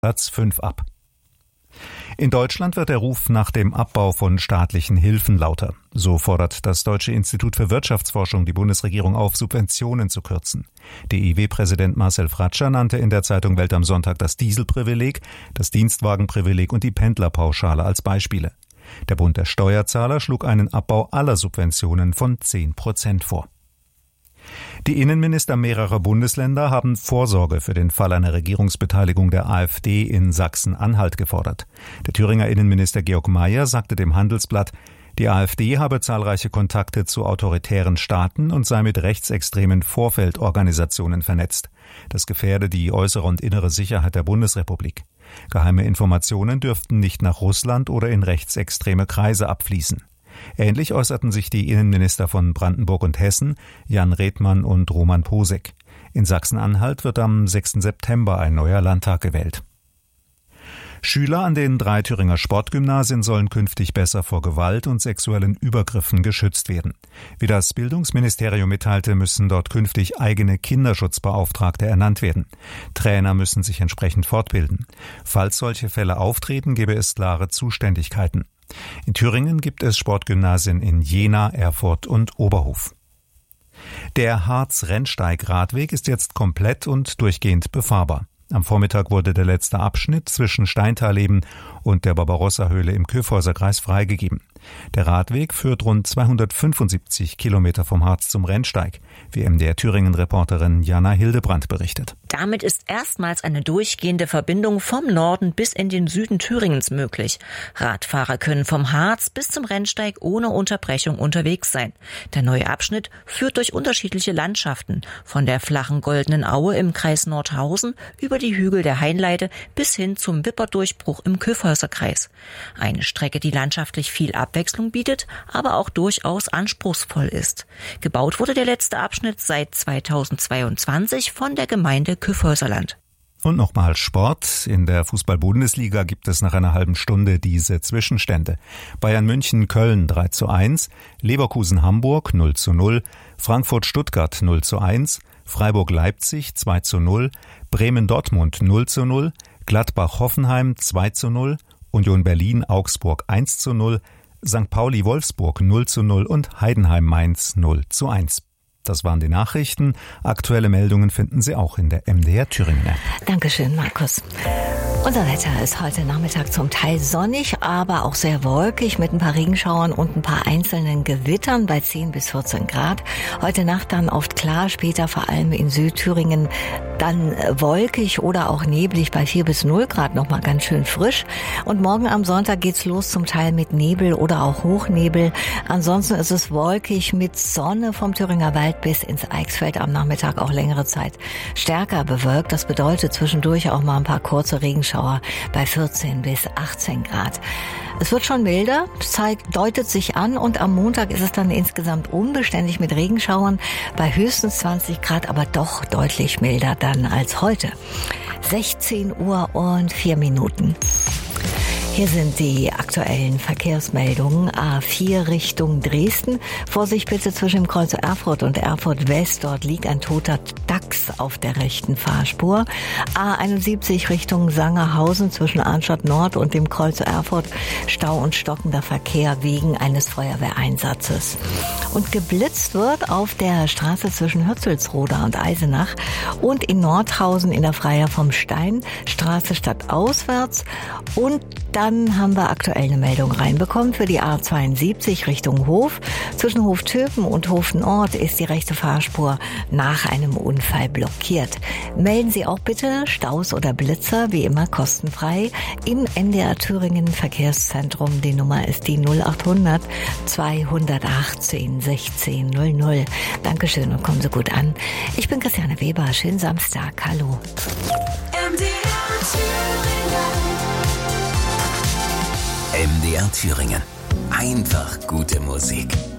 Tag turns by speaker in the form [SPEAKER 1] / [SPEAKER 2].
[SPEAKER 1] Platz 5 ab. In Deutschland wird der Ruf nach dem Abbau von staatlichen Hilfen lauter. So fordert das Deutsche Institut für Wirtschaftsforschung die Bundesregierung auf, Subventionen zu kürzen. DIW-Präsident Marcel Fratscher nannte in der Zeitung Welt am Sonntag das Dieselprivileg, das Dienstwagenprivileg und die Pendlerpauschale als Beispiele. Der Bund der Steuerzahler schlug einen Abbau aller Subventionen von 10% vor. Die Innenminister mehrerer Bundesländer haben Vorsorge für den Fall einer Regierungsbeteiligung der AfD in Sachsen-Anhalt gefordert. Der Thüringer Innenminister Georg Mayer sagte dem Handelsblatt, die AfD habe zahlreiche Kontakte zu autoritären Staaten und sei mit rechtsextremen Vorfeldorganisationen vernetzt. Das gefährde die äußere und innere Sicherheit der Bundesrepublik. Geheime Informationen dürften nicht nach Russland oder in rechtsextreme Kreise abfließen. Ähnlich äußerten sich die Innenminister von Brandenburg und Hessen, Jan Redmann und Roman Posek. In Sachsen-Anhalt wird am 6. September ein neuer Landtag gewählt. Schüler an den 3 Thüringer Sportgymnasien sollen künftig besser vor Gewalt und sexuellen Übergriffen geschützt werden. Wie das Bildungsministerium mitteilte, müssen dort künftig eigene Kinderschutzbeauftragte ernannt werden. Trainer müssen sich entsprechend fortbilden. Falls solche Fälle auftreten, gäbe es klare Zuständigkeiten. In Thüringen gibt es Sportgymnasien in Jena, Erfurt und Oberhof. Der Harz-Rennsteig-Radweg ist jetzt komplett und durchgehend befahrbar. Am Vormittag wurde der letzte Abschnitt zwischen Steintaleben und der Barbarossa-Höhle im Kyffhäuserkreis freigegeben. Der Radweg führt rund 275 Kilometer vom Harz zum Rennsteig, wie MDR-Thüringen-Reporterin Jana Hildebrand berichtet.
[SPEAKER 2] Damit ist erstmals eine durchgehende Verbindung vom Norden bis in den Süden Thüringens möglich. Radfahrer können vom Harz bis zum Rennsteig ohne Unterbrechung unterwegs sein. Der neue Abschnitt führt durch unterschiedliche Landschaften, von der flachen Goldenen Aue im Kreis Nordhausen über die Hügel der Hainleite bis hin zum Wipperdurchbruch im Kyffhäuserkreis. Eine Strecke, die landschaftlich viel Abwechslung bietet, aber auch durchaus anspruchsvoll ist. Gebaut wurde der letzte Abschnitt seit 2022 von der Gemeinde Kyffhäuserland.
[SPEAKER 1] Und nochmal Sport. In der Fußball-Bundesliga gibt es nach einer halben Stunde diese Zwischenstände. Bayern München Köln 3:1, Leverkusen Hamburg 0:0, Frankfurt Stuttgart 0:1, Freiburg Leipzig 2:0, Bremen Dortmund 0:0, Gladbach Hoffenheim 2:0, Union Berlin Augsburg 1:0, St. Pauli Wolfsburg 0:0 und Heidenheim Mainz 0:1. Das waren die Nachrichten. Aktuelle Meldungen finden Sie auch in der MDR Thüringen App.
[SPEAKER 3] Dankeschön, Markus. Unser Wetter ist heute Nachmittag zum Teil sonnig, aber auch sehr wolkig mit ein paar Regenschauern und ein paar einzelnen Gewittern bei 10 bis 14 Grad. Heute Nacht dann oft klar, später vor allem in Südthüringen dann wolkig oder auch neblig bei 4 bis 0 Grad, nochmal ganz schön frisch. Und morgen am Sonntag geht's los zum Teil mit Nebel oder auch Hochnebel. Ansonsten ist es wolkig mit Sonne vom Thüringer Wald bis ins Eichsfeld, am Nachmittag auch längere Zeit stärker bewölkt. Das bedeutet zwischendurch auch mal ein paar kurze Regenschauer bei 14 bis 18 Grad. Es wird schon milder, Zeit deutet sich an und am Montag ist es dann insgesamt unbeständig mit Regenschauern bei höchstens 20 Grad, aber doch deutlich milder dann als heute. 16 Uhr und 4 Minuten. Hier sind die aktuellen Verkehrsmeldungen. A4 Richtung Dresden. Vorsicht bitte zwischen dem Kreuz Erfurt und Erfurt West. Dort liegt ein toter Dachs auf der rechten Fahrspur. A71 Richtung Sangerhausen zwischen Arnstadt Nord und dem Kreuz Erfurt. Stau und stockender Verkehr wegen eines Feuerwehreinsatzes. Und geblitzt wird auf der Straße zwischen Hürzelsroda und Eisenach und in Nordhausen in der Freier vom Stein. Straße stadtauswärts. Und dann haben wir aktuell eine Meldung reinbekommen für die A72 Richtung Hof. Zwischen Hoftöpen und Hof Nord ist die rechte Fahrspur nach einem Unfall blockiert. Melden Sie auch bitte Staus oder Blitzer, wie immer kostenfrei, im NDR Thüringen Verkehrszentrum. Die Nummer ist die 0800 218 1600. Dankeschön und kommen Sie gut an. Ich bin Christiane Weber. Schönen Samstag. Hallo.
[SPEAKER 4] MDR Thüringen. Einfach gute Musik.